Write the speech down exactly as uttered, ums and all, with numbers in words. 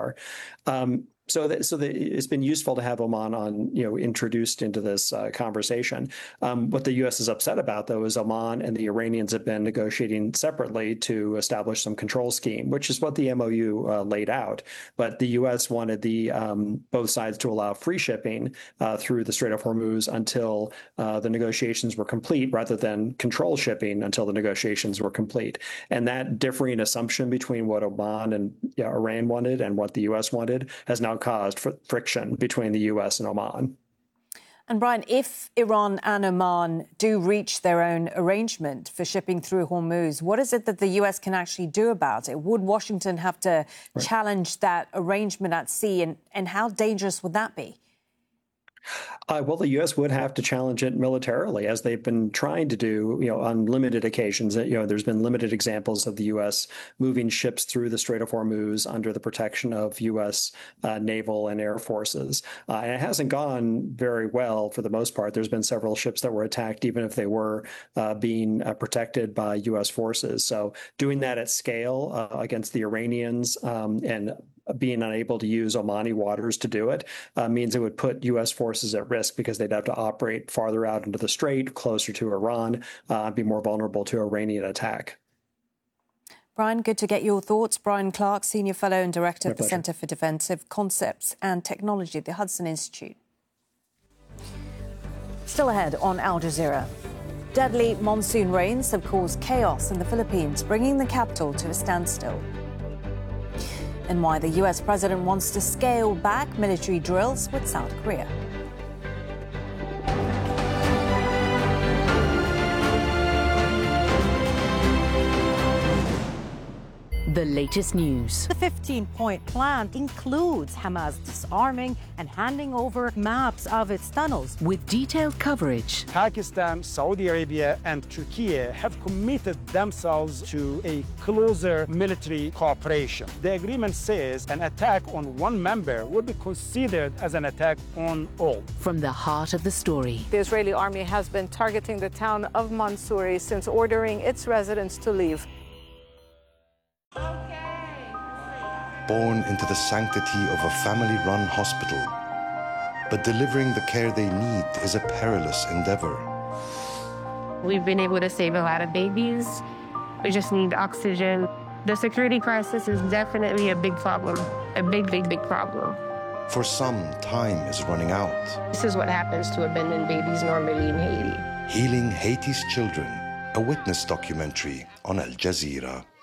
are. Um, So, that, so that it's been useful to have Oman on, you know, introduced into this uh, conversation. Um, what the U S is upset about, though, is Oman and the Iranians have been negotiating separately to establish some control scheme, which is what the M O U uh, laid out. But the U S wanted the um, both sides to allow free shipping uh, through the Strait of Hormuz until uh, the negotiations were complete, rather than control shipping until the negotiations were complete. And that differing assumption between what Oman and you know, Iran wanted and what the U S wanted has now caused fr- friction between the U S and Oman. And Brian, if Iran and Oman do reach their own arrangement for shipping through Hormuz, what is it that the U S can actually do about it? Would Washington have to right. challenge that arrangement at sea, and, and how dangerous would that be? Uh, well, the U S would have to challenge it militarily, as they've been trying to do, you know, on limited occasions. You know, there's been limited examples of the U S moving ships through the Strait of Hormuz under the protection of U S uh, naval and air forces. Uh, and it hasn't gone very well for the most part. There's been several ships that were attacked, even if they were uh, being uh, protected by U S forces. So doing that at scale uh, against the Iranians um, and being unable to use Omani waters to do it uh, means it would put U S forces at risk, because they'd have to operate farther out into the strait, closer to Iran, uh, be more vulnerable to Iranian attack. Brian, good to get your thoughts. Brian Clark, Senior Fellow and Director of the Centre for Defensive Concepts and Technology at the Hudson Institute. Still ahead on Al Jazeera. Deadly monsoon rains have caused chaos in the Philippines, bringing the capital to a standstill. And why the U S president wants to scale back military drills with South Korea. The latest news. The fifteen-point plan includes Hamas disarming and handing over maps of its tunnels. With detailed coverage. Pakistan, Saudi Arabia and Turkey have committed themselves to a closer military cooperation. The agreement says an attack on one member will be considered as an attack on all. From the heart of the story. The Israeli army has been targeting the town of Mansouri since ordering its residents to leave. Born into the sanctity of a family-run hospital, but delivering the care they need is a perilous endeavor. We've been able to save a lot of babies. We just need oxygen. The security crisis is definitely a big problem, a big, big, big problem. For some, time is running out. This is what happens to abandoned babies normally in Haiti. Healing Haiti's Children, a witness documentary on Al Jazeera.